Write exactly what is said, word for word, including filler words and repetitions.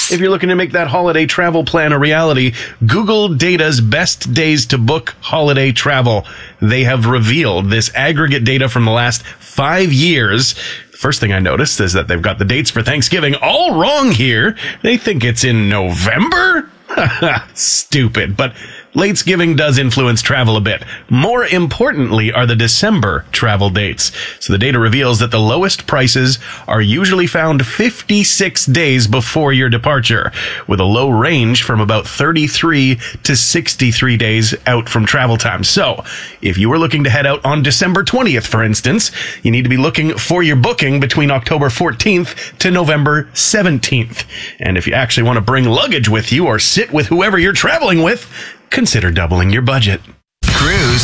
If you're looking to make that holiday travel plan a reality, Google Data's best days to book holiday travel. They have revealed this aggregate data from the last five years. First thing I noticed is that they've got the dates for Thanksgiving all wrong here. They think it's in November? Stupid. But Latesgiving does influence travel a bit. More importantly are the December travel dates. So the data reveals that the lowest prices are usually found fifty-six days before your departure, with a low range from about thirty-three to sixty-three days out from travel time. So if you were looking to head out on December twentieth, for instance, you need to be looking for your booking between October fourteenth to November seventeenth. And if you actually want to bring luggage with you or sit with whoever you're traveling with, consider doubling your budget. Cruise